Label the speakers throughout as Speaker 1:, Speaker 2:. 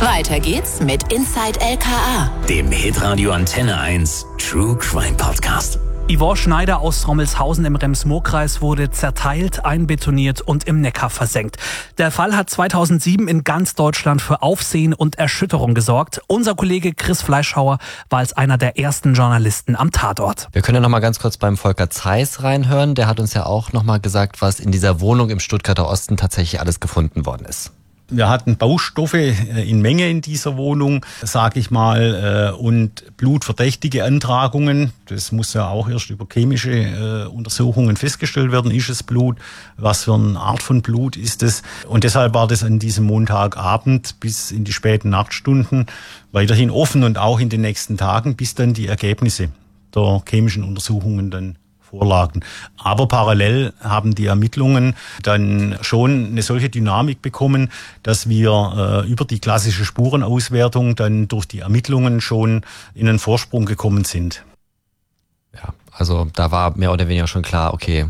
Speaker 1: Weiter geht's mit Inside LKA,
Speaker 2: dem Hitradio Antenne 1 True Crime Podcast.
Speaker 3: Yvonne Schneider aus Rommelshausen im Rems-Murr-Kreis wurde zerteilt, einbetoniert und im Neckar versenkt. Der Fall hat 2007 in ganz Deutschland für Aufsehen und Erschütterung gesorgt. Unser Kollege Chris Fleischhauer war als einer der ersten Journalisten am Tatort.
Speaker 4: Wir können ja noch mal ganz kurz beim Volker Zeiss reinhören. Der hat uns ja auch noch mal gesagt, was in dieser Wohnung im Stuttgarter Osten tatsächlich alles gefunden worden ist.
Speaker 5: Wir hatten Baustoffe in Menge in dieser Wohnung, sage ich mal, und blutverdächtige Antragungen. Das muss ja auch erst über chemische Untersuchungen festgestellt werden. Ist es Blut? Was für eine Art von Blut ist es? Und deshalb war das an diesem Montagabend bis in die späten Nachtstunden weiterhin offen und auch in den nächsten Tagen, bis dann die Ergebnisse der chemischen Untersuchungen dann vorlagen. Aber parallel haben die Ermittlungen dann schon eine solche Dynamik bekommen, dass wir über die klassische Spurenauswertung dann durch die Ermittlungen schon in einen Vorsprung gekommen sind.
Speaker 4: Ja, also da war mehr oder weniger schon klar, okay,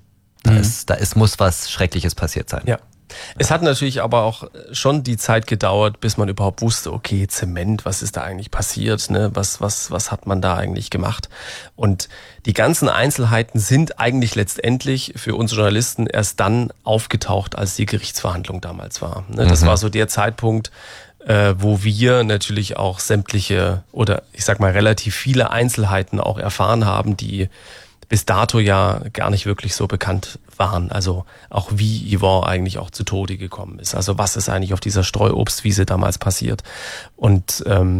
Speaker 4: muss was Schreckliches passiert sein.
Speaker 6: Ja. Es hat natürlich aber auch schon die Zeit gedauert, bis man überhaupt wusste, okay, Zement, was ist da eigentlich passiert, ne? Was hat man da eigentlich gemacht? Und die ganzen Einzelheiten sind eigentlich letztendlich für uns Journalisten erst dann aufgetaucht, als die Gerichtsverhandlung damals war. Ne? Das war so der Zeitpunkt, wo wir natürlich auch sämtliche oder ich sag mal relativ viele Einzelheiten auch erfahren haben, die bis dato ja gar nicht wirklich so bekannt waren. Also auch wie Yvonne eigentlich auch zu Tode gekommen ist. Also was ist eigentlich auf dieser Streuobstwiese damals passiert. Und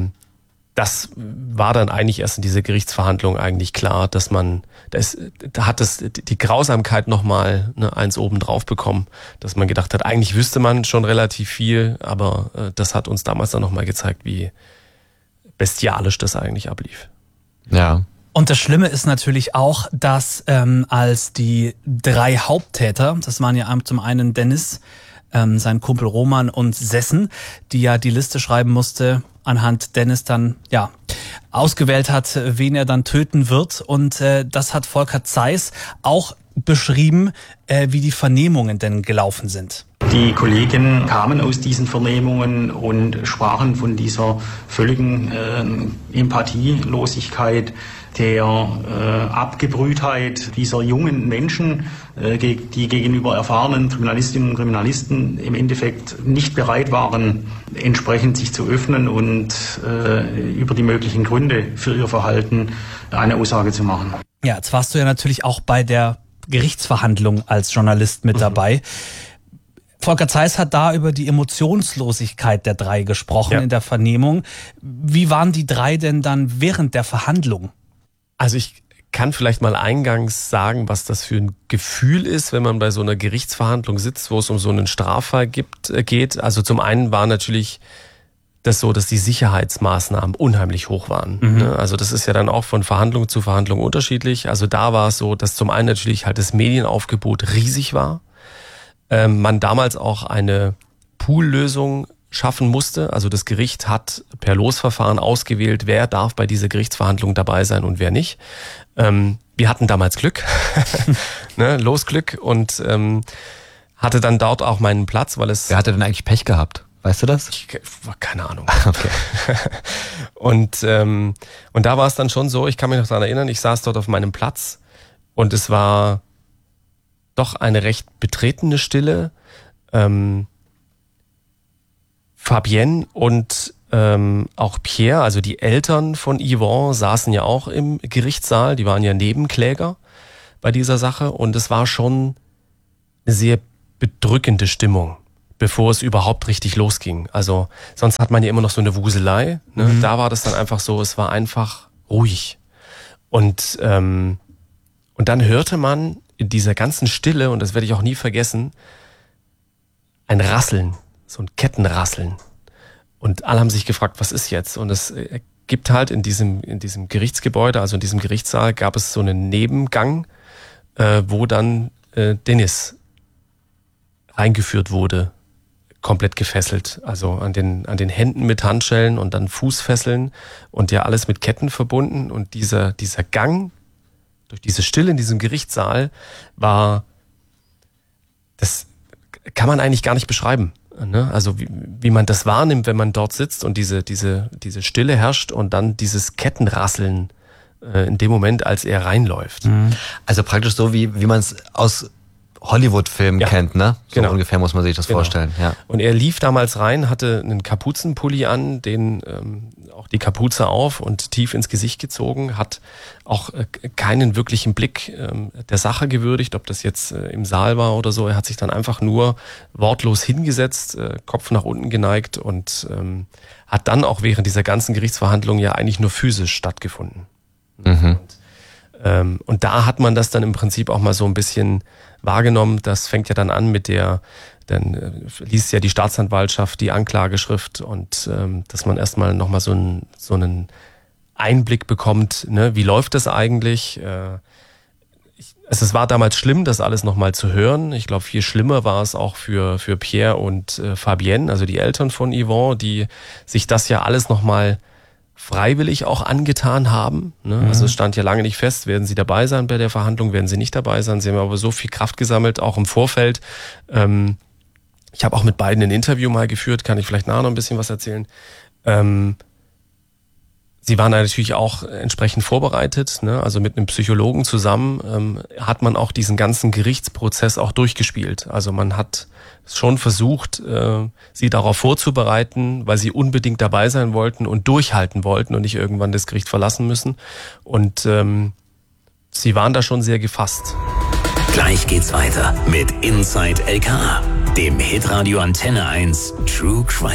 Speaker 6: das war dann eigentlich erst in dieser Gerichtsverhandlung eigentlich klar, dass man, da hat das die Grausamkeit nochmal eins oben drauf bekommen, dass man gedacht hat, eigentlich wüsste man schon relativ viel, aber das hat uns damals dann nochmal gezeigt, wie bestialisch das eigentlich ablief.
Speaker 4: Ja.
Speaker 3: Und das Schlimme ist natürlich auch, dass als die drei Haupttäter, das waren ja zum einen Dennis, sein Kumpel Roman und Sessen, die ja die Liste schreiben musste, anhand Dennis dann ja ausgewählt hat, wen er dann töten wird. Und das hat Volker Zeiss auch beschrieben, wie die Vernehmungen denn gelaufen sind.
Speaker 5: Die Kollegen kamen aus diesen Vernehmungen und sprachen von dieser völligen Empathielosigkeit, der Abgebrühtheit dieser jungen Menschen, die gegenüber erfahrenen Kriminalistinnen und Kriminalisten im Endeffekt nicht bereit waren, entsprechend sich zu öffnen und über die möglichen Gründe für ihr Verhalten eine Aussage zu machen.
Speaker 3: Ja, jetzt warst du ja natürlich auch bei der Gerichtsverhandlung als Journalist mit dabei. Volker Zeiss hat da über die Emotionslosigkeit der drei gesprochen in der Vernehmung. Wie waren die drei denn dann während der Verhandlung?
Speaker 6: Also ich kann vielleicht mal eingangs sagen, was das für ein Gefühl ist, wenn man bei so einer Gerichtsverhandlung sitzt, wo es um so einen Straffall geht. Also zum einen war natürlich das so, dass die Sicherheitsmaßnahmen unheimlich hoch waren. Also das ist ja dann auch von Verhandlung zu Verhandlung unterschiedlich. Also da war es so, dass zum einen natürlich halt das Medienaufgebot riesig war. Man damals auch eine Poollösung schaffen musste. Also das Gericht hat per Losverfahren ausgewählt, wer darf bei dieser Gerichtsverhandlung dabei sein und wer nicht. Wir hatten damals Glück, Losglück und hatte dann dort auch meinen Platz, weil es...
Speaker 4: Wer hatte denn eigentlich Pech gehabt? Weißt du das?
Speaker 6: Keine Ahnung.
Speaker 4: Okay.
Speaker 6: Und da war es dann schon so, ich kann mich noch daran erinnern, ich saß dort auf meinem Platz und es war doch eine recht betretene Stille. Fabienne und auch Pierre, also die Eltern von Yvonne, saßen ja auch im Gerichtssaal. Die waren ja Nebenkläger bei dieser Sache und es war schon eine sehr bedrückende Stimmung, bevor es überhaupt richtig losging. Also sonst hat man ja immer noch so eine Wuselei. Ne? Da war das dann einfach so, es war einfach ruhig. Und dann hörte man in dieser ganzen Stille, und das werde ich auch nie vergessen, ein Rasseln, so ein Kettenrasseln. Und alle haben sich gefragt, was ist jetzt? Und es gibt halt in diesem Gerichtsgebäude, also in diesem Gerichtssaal, gab es so einen Nebengang, wo dann Dennis reingeführt wurde, komplett gefesselt. Also an den Händen mit Handschellen und dann Fußfesseln und ja alles mit Ketten verbunden. Und dieser Gang durch diese Stille in diesem Gerichtssaal das kann man eigentlich gar nicht beschreiben. Ne? Also wie wie man das wahrnimmt, wenn man dort sitzt und diese Stille herrscht und dann dieses Kettenrasseln in dem Moment, als er reinläuft.
Speaker 4: Also praktisch so, wie man es aus Hollywood-Filmen kennt, ne? So
Speaker 6: genau.
Speaker 4: ungefähr muss man sich das vorstellen. Ja.
Speaker 6: Und er lief damals rein, hatte einen Kapuzenpulli an, den auch die Kapuze auf und tief ins Gesicht gezogen, hat auch keinen wirklichen Blick der Sache gewürdigt, ob das jetzt im Saal war oder so. Er hat sich dann einfach nur wortlos hingesetzt, Kopf nach unten geneigt und hat dann auch während dieser ganzen Gerichtsverhandlung ja eigentlich nur physisch stattgefunden. Und da hat man das dann im Prinzip auch mal so ein bisschen wahrgenommen. Das fängt ja dann an mit dann liest ja die Staatsanwaltschaft die Anklageschrift und dass man erstmal nochmal so einen Einblick bekommt, ne, wie läuft das eigentlich? Es war damals schlimm, das alles nochmal zu hören. Ich glaube, viel schlimmer war es auch für Pierre und Fabienne, also die Eltern von Yvonne, die sich das ja alles nochmal freiwillig auch angetan haben. Ne? Also es stand ja lange nicht fest, werden sie dabei sein bei der Verhandlung, werden sie nicht dabei sein. Sie haben aber so viel Kraft gesammelt, auch im Vorfeld. Ich habe auch mit beiden ein Interview mal geführt, kann ich vielleicht nachher noch ein bisschen was erzählen. Sie waren natürlich auch entsprechend vorbereitet, ne? Also mit einem Psychologen zusammen hat man auch diesen ganzen Gerichtsprozess auch durchgespielt. Also man hat schon versucht, sie darauf vorzubereiten, weil sie unbedingt dabei sein wollten und durchhalten wollten und nicht irgendwann das Gericht verlassen müssen. Und sie waren da schon sehr gefasst.
Speaker 2: Gleich geht's weiter mit Inside LKA, dem Hitradio Antenne 1 True Crime